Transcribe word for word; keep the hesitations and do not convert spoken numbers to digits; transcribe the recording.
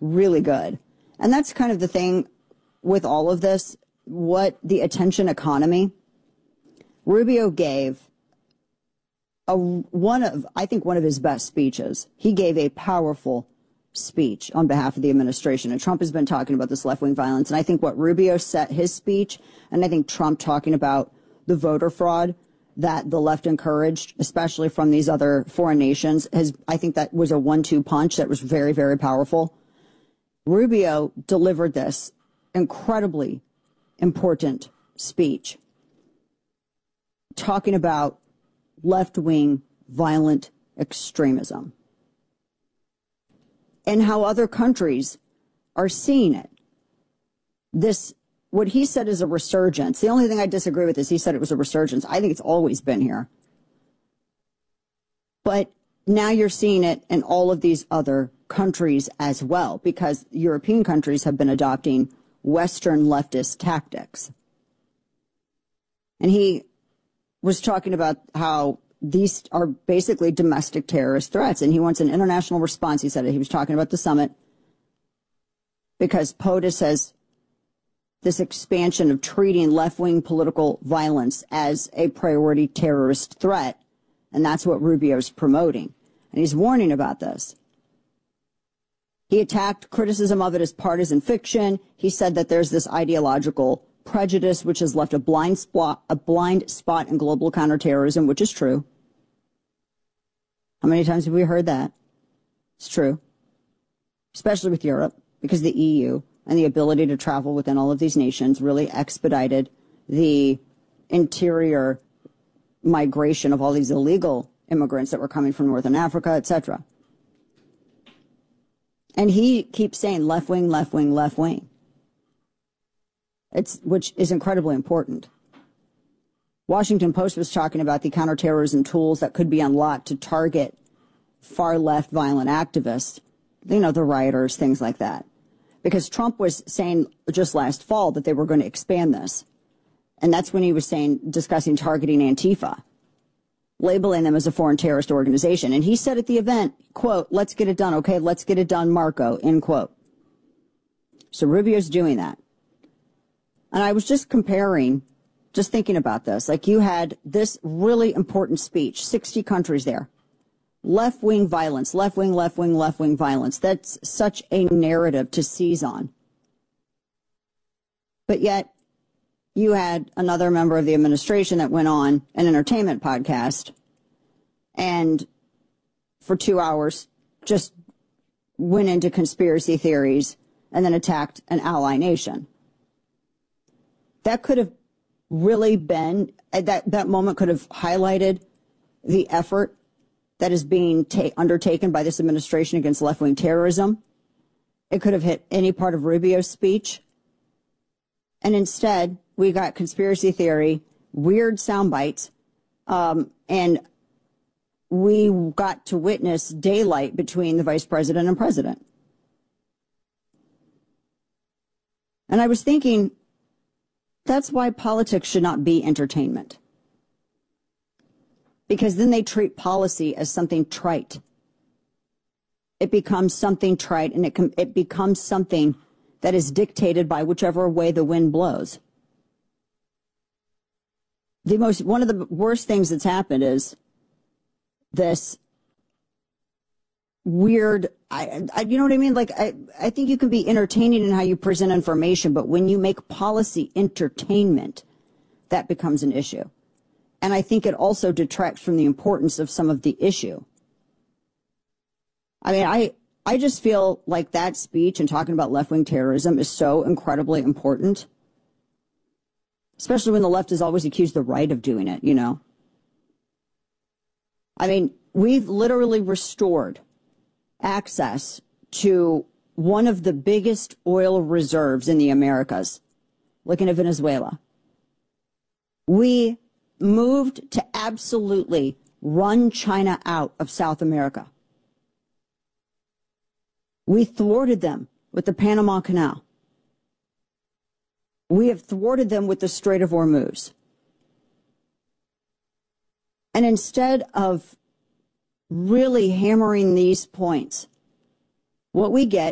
really good. And that's kind of the thing with all of this, what the attention economy. Rubio gave a, one of, I think, one of his best speeches. He gave a powerful speech on behalf of the administration. And Trump has been talking about this left-wing violence. And I think what Rubio said, his speech, and I think Trump talking about the voter fraud that the left encouraged, especially from these other foreign nations, has, I think that was a one two punch that was very, very powerful. Rubio delivered this incredibly important speech talking about left-wing violent extremism and how other countries are seeing it. This, what he said is a resurgence. The only thing I disagree with is he said it was a resurgence. I think it's always been here. But now you're seeing it in all of these other countries as well, because European countries have been adopting Western leftist tactics. And he was talking about how these are basically domestic terrorist threats, and he wants an international response. He said it. He was talking about the summit because POTUS says this expansion of treating left-wing political violence as a priority terrorist threat, and that's what Rubio's promoting. And he's warning about this. He attacked criticism of it as partisan fiction. He said that there's this ideological prejudice which has left a blind spot, a blind spot in global counterterrorism, which is true. How many times have we heard that? It's true. Especially with Europe, because the E U and the ability to travel within all of these nations really expedited the interior migration of all these illegal immigrants that were coming from Northern Africa, et cetera. And he keeps saying left wing, left wing, left wing. It's, which is incredibly important. Washington Post was talking about the counterterrorism tools that could be unlocked to target far left violent activists, you know, the rioters, things like that. Because Trump was saying just last fall that they were going to expand this. And that's when he was saying, discussing targeting Antifa, labeling them as a foreign terrorist organization. And he said at the event, quote, let's get it done. Okay, let's get it done, Marco, end quote. So Rubio's doing that. And I was just comparing, just thinking about this, like you had this really important speech, sixty countries there. Left-wing violence, left-wing, left-wing, left-wing violence. That's such a narrative to seize on. But yet, you had another member of the administration that went on an entertainment podcast and for two hours just went into conspiracy theories and then attacked an ally nation. That could have really been, that, that moment could have highlighted the effort that is being ta- undertaken by this administration against left-wing terrorism. It could have hit any part of Rubio's speech. And instead, we got conspiracy theory, weird sound bites, um, and we got to witness daylight between the vice president and president. And I was thinking, that's why politics should not be entertainment. Because then they treat policy as something trite. It becomes something trite, and it, com- it becomes something that is dictated by whichever way the wind blows. The most, one of the worst things that's happened is this weird, I, I, you know what I mean? Like, I, I think you can be entertaining in how you present information, but when you make policy entertainment, that becomes an issue. And I think it also detracts from the importance of some of the issue. I mean, I, I just feel like that speech and talking about left-wing terrorism is so incredibly important, especially when the left has always accused the right of doing it, you know. I mean, we've literally restored access to one of the biggest oil reserves in the Americas, looking at Venezuela. We moved to absolutely run China out of South America. We thwarted them with the Panama Canal. We have thwarted them with the Strait of Hormuz. And instead of really hammering these points, what we get